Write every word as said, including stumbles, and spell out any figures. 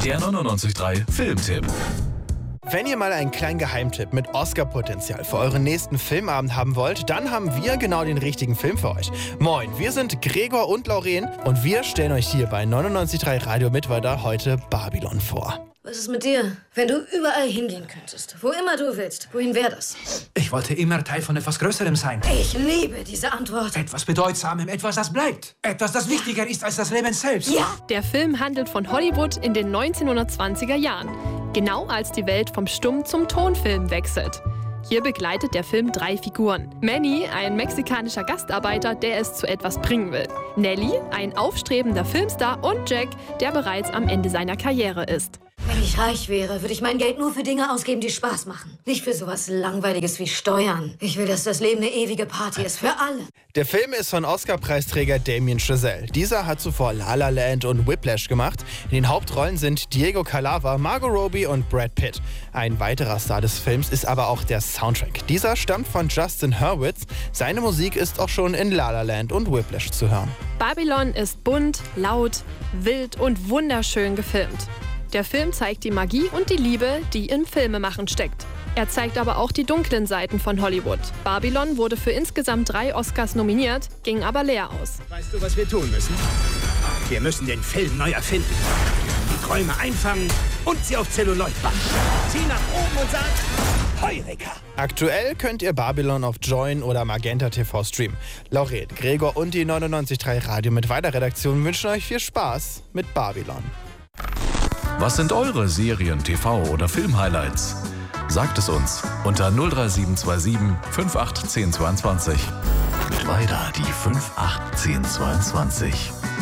Der neunundneunzig Komma drei Filmtipp. Wenn ihr mal einen kleinen Geheimtipp mit Oscar-Potenzial für euren nächsten Filmabend haben wollt, dann haben wir genau den richtigen Film für euch. Moin, wir sind Gregor und Lauren und wir stellen euch hier bei neunundneunzig Komma drei Radio Mittweida heute Babylon vor. Was ist mit dir? Wenn du überall hingehen könntest, wo immer du willst, wohin wäre das? Ich wollte immer Teil von etwas Größerem sein. Ich liebe diese Antwort. Etwas Bedeutsamem, etwas, das bleibt. Etwas, das wichtiger ist als das Leben selbst. Ja! Der Film handelt von Hollywood in den neunzehnhundertzwanziger Jahren. Genau als die Welt vom Stumm- zum Tonfilm wechselt. Hier begleitet der Film drei Figuren. Manny, ein mexikanischer Gastarbeiter, der es zu etwas bringen will. Nelly, ein aufstrebender Filmstar. Und Jack, der bereits am Ende seiner Karriere ist. Wenn ich reich wäre, würde ich mein Geld nur für Dinge ausgeben, die Spaß machen. Nicht für sowas Langweiliges wie Steuern. Ich will, dass das Leben eine ewige Party ist für alle. Der Film ist von Oscar-Preisträger Damien Chazelle. Dieser hat zuvor La La Land und Whiplash gemacht. In den Hauptrollen sind Diego Calava, Margot Robbie und Brad Pitt. Ein weiterer Star des Films ist aber auch der Soundtrack. Dieser stammt von Justin Hurwitz. Seine Musik ist auch schon in La La Land und Whiplash zu hören. Babylon ist bunt, laut, wild und wunderschön gefilmt. Der Film zeigt die Magie und die Liebe, die im Filmemachen steckt. Er zeigt aber auch die dunklen Seiten von Hollywood. Babylon wurde für insgesamt drei Oscars nominiert, ging aber leer aus. Weißt du, was wir tun müssen? Wir müssen den Film neu erfinden. Die Träume einfangen und sie auf Zelluloid backen. Zieh nach oben und sag Heureka! Aktuell könnt ihr Babylon auf Join oder Magenta T V streamen. Lauren, Gregor und die neunundneunzig Komma drei Radio Mittweida Redaktion wünschen euch viel Spaß mit Babylon. Was sind eure Serien-, T V- oder Film-Highlights? Sagt es uns unter null drei sieben zwei sieben fünf acht eins null zwei zwei. Mittweida die fünf acht eins null zwei zwei.